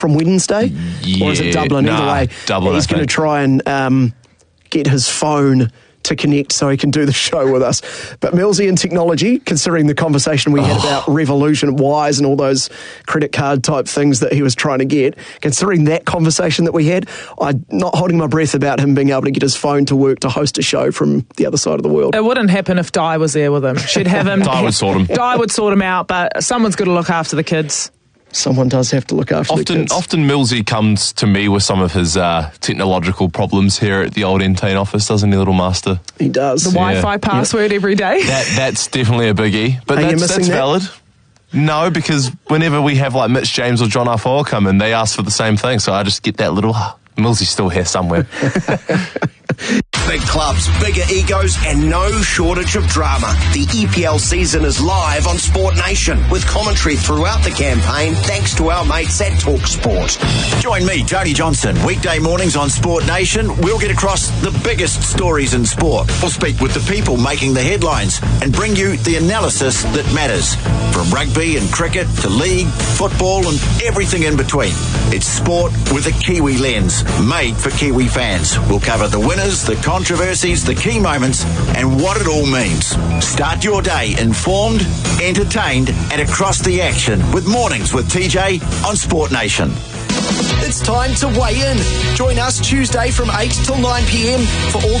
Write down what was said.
from Wednesday? Or is it Dublin? Either way, Dublin, he's going to try and get his phone to connect so he can do the show with us. But Millsy and technology, considering the conversation we had about Revolution Wise and all those credit card type things that he was trying to get, considering that conversation that we had, I'm not holding my breath about him being able to get his phone to work to host a show from the other side of the world. It wouldn't happen if Di was there with him. She'd have him. Di would sort him. Di would sort him out, but someone's got to look after the kids. Someone does have to look after the kids. Often Millsy comes to me with some of his technological problems here at the old Entain office, doesn't he, little master? He does. The Wi-Fi password every day. That's definitely a biggie. But that's valid. No, because whenever we have like Mitch James or John Afoa come in, they ask for the same thing. So I just get that little, Millsy's still here somewhere. Big clubs, bigger egos, and no shortage of drama. The EPL season is live on Sport Nation with commentary throughout the campaign thanks to our mates at Talk Sport. Join me, Tony Johnson, weekday mornings on Sport Nation. We'll get across the biggest stories in sport. We'll speak with the people making the headlines and bring you the analysis that matters. From rugby and cricket to league, football and everything in between. It's sport with a Kiwi lens, made for Kiwi fans. We'll cover the winners, the controversies, the key moments, and what it all means. Start your day informed, entertained, and across the action with Mornings with TJ on Sport Nation. It's time to weigh in. Join us Tuesday from 8 till 9 p.m. for all